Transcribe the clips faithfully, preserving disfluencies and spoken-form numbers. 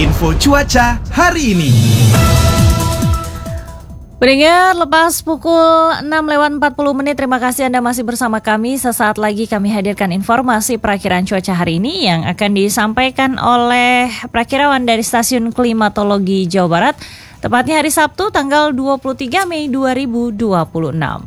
info cuaca hari ini. Pendengar, lepas pukul enam lewat empat puluh menit, terima kasih Anda masih bersama kami. Sesaat lagi kami hadirkan informasi perakiraan cuaca hari ini yang akan disampaikan oleh perakirawan dari Stasiun Klimatologi Jawa Barat, tepatnya hari Sabtu tanggal dua puluh tiga Mei dua ribu dua puluh enam.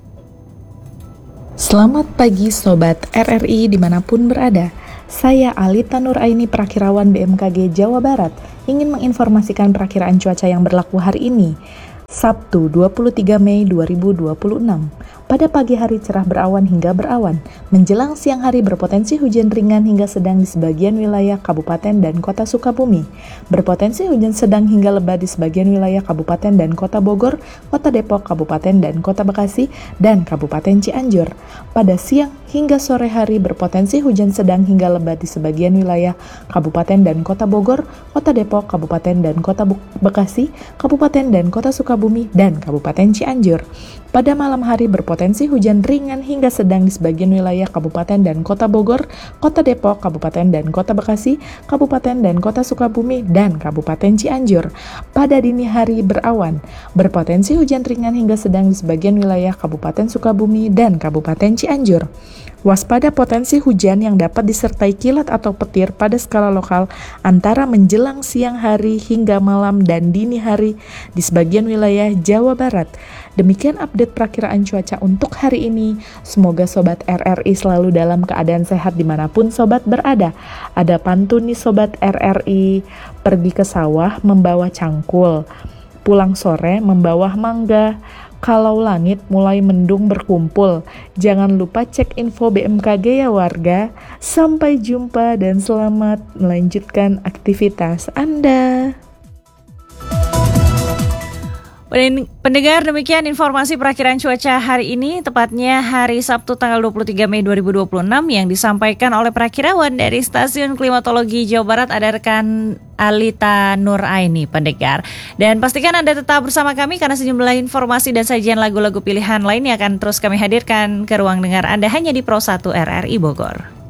Selamat pagi Sobat R R I dimanapun berada. Saya Alita Nuraini, perakirawan B M K G Jawa Barat, ingin menginformasikan perakiraan cuaca yang berlaku hari ini, Sabtu dua puluh tiga Mei dua ribu dua puluh enam. Pada pagi hari cerah berawan hingga berawan, menjelang siang hari berpotensi hujan ringan hingga sedang di sebagian wilayah Kabupaten dan Kota Sukabumi, berpotensi hujan sedang hingga lebat di sebagian wilayah Kabupaten dan Kota Bogor, Kota Depok, Kabupaten dan Kota Bekasi, dan Kabupaten Cianjur. Pada siang hingga sore hari berpotensi hujan sedang hingga lebat di sebagian wilayah Kabupaten dan Kota Bogor, Kota Depok, Kabupaten dan Kota Bekasi, Kabupaten dan Kota Sukabumi, dan Kabupaten Cianjur. Pada malam hari berpotensi hujan ringan hingga sedang di sebagian wilayah Kabupaten dan Kota Bogor, Kota Depok, Kabupaten dan Kota Bekasi, Kabupaten dan Kota Sukabumi, dan Kabupaten Cianjur. Pada dini hari berawan, berpotensi hujan ringan hingga sedang di sebagian wilayah Kabupaten Sukabumi dan Kabupaten Cianjur. Waspada potensi hujan yang dapat disertai kilat atau petir pada skala lokal antara menjelang siang hari hingga malam dan dini hari di sebagian wilayah Jawa Barat. Demikian update perakiraan cuaca untuk hari ini. Semoga Sobat R R I selalu dalam keadaan sehat dimanapun Sobat berada. Ada pantun nih Sobat R R I, pergi ke sawah membawa cangkul, pulang sore membawa mangga. Kalau langit mulai mendung berkumpul, jangan lupa cek info B M K G ya warga. Sampai jumpa dan selamat melanjutkan aktivitas Anda. Pendengar, demikian informasi perakiraan cuaca hari ini, tepatnya hari Sabtu tanggal dua puluh tiga Mei dua ribu dua puluh enam yang disampaikan oleh perakirawan dari Stasiun Klimatologi Jawa Barat, ada rekan Alita Nuraini, pendengar. Dan pastikan Anda tetap bersama kami karena sejumlah informasi dan sajian lagu-lagu pilihan lainnya akan terus kami hadirkan ke ruang dengar Anda hanya di Pro satu R R I Bogor.